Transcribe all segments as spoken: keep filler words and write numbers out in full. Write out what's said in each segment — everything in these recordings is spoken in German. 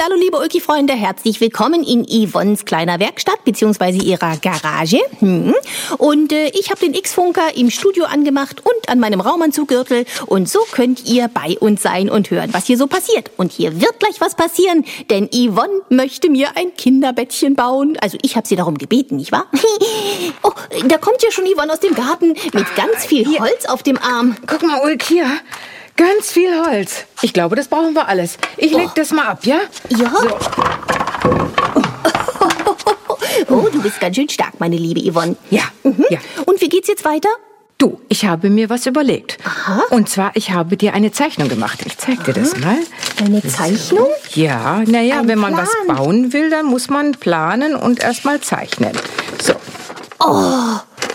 hallo liebe Ulki-Freunde, herzlich willkommen in Yvonnes kleiner Werkstatt bzw. ihrer Garage. Hm. Und äh, ich habe den X-Funker im Studio angemacht und an meinem Raumanzuggürtel. Und so könnt ihr bei uns sein und hören, was hier so passiert. Und hier wird gleich was passieren, denn Yvonne möchte mir ein Kinderbettchen bauen. Also ich habe sie darum gebeten, nicht wahr? Oh, da kommt ja schon Yvonne aus dem Garten mit ganz viel Holz auf dem Arm. Guck mal, Ulk, hier. Ganz viel Holz. Ich glaube, das brauchen wir alles. Ich leg Oh. das mal ab, ja? Ja. So. Oh, du bist ganz schön stark, meine liebe Yvonne. Ja, Mhm. ja. Und wie geht's jetzt weiter? Du, ich habe mir was überlegt. Aha. Und zwar, ich habe dir eine Zeichnung gemacht. Ich zeig dir das mal. Eine Zeichnung? Ja, naja, Ein wenn man Plan. was bauen will, dann muss man planen und erst mal zeichnen. So. Oh,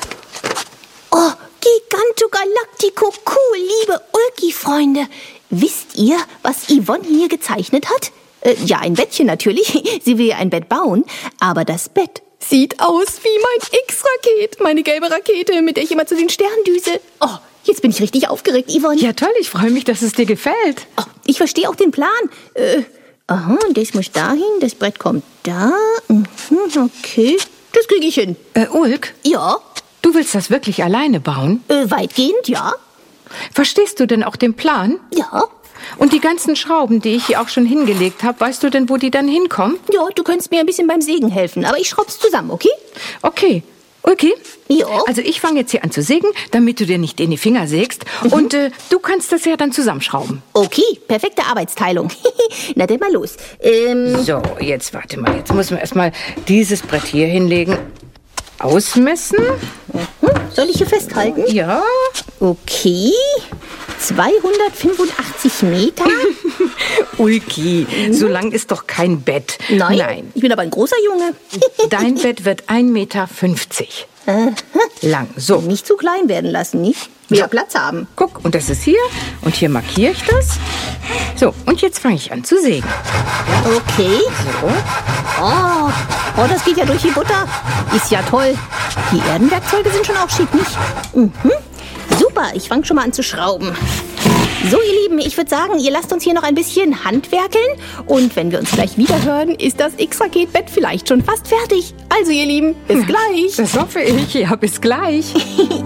Giganto Galactico, cool, liebe Ulki-Freunde. Wisst ihr, was Yvonne hier gezeichnet hat? Äh, ja, ein Bettchen natürlich. Sie will ein Bett bauen. Aber das Bett sieht aus wie mein X-Raket. Meine gelbe Rakete, mit der ich immer zu den Sternen düse. Oh, jetzt bin ich richtig aufgeregt, Yvonne. Ja, toll, ich freue mich, dass es dir gefällt. Oh, ich verstehe auch den Plan. Äh, aha, das muss dahin, das Brett kommt da. Mhm, okay, das kriege ich hin. Äh, Ulk, Ja, du willst das wirklich alleine bauen? äh, weitgehend, ja. Verstehst du denn auch den Plan? Ja. Und die ganzen Schrauben, die ich hier auch schon hingelegt habe, weißt du denn, wo die dann hinkommen? Ja, du könntest mir ein bisschen beim Sägen helfen, aber ich schraub's zusammen, okay? Okay. Okay. Ja. Also ich fange jetzt hier an zu sägen, damit du dir nicht in die Finger sägst. Mhm. Und äh, du kannst das ja dann zusammenschrauben. Okay, perfekte Arbeitsteilung. Na dann mal los. Ähm, So, jetzt warte mal. Jetzt müssen wir erstmal dieses Brett hier hinlegen. Ausmessen. hm, soll ich hier festhalten? Ja. Okay. zweihundertfünfundachtzig Meter? Ulki, so lang ist doch kein Bett. Nein, Nein. ich bin aber ein großer Junge. Dein Bett wird ein Meter fünfzig lang. So. Nicht zu klein werden lassen, nicht? Mehr Ja. Platz haben. Guck, und das ist hier. Und hier markiere ich das. So, und jetzt fange ich an zu sägen. Okay. So. Oh, oh, das geht ja durch die Butter. Ist ja toll. Die Erdenwerkzeuge sind schon auch schick, nicht? Mhm. Super, ich fange schon mal an zu schrauben. So, ihr Lieben, ich würde sagen, ihr lasst uns hier noch ein bisschen handwerkeln. Und wenn wir uns gleich wieder hören, ist das X-Raket-Bett vielleicht schon fast fertig. Also, ihr Lieben, bis gleich. Das hoffe ich. Ja, bis gleich.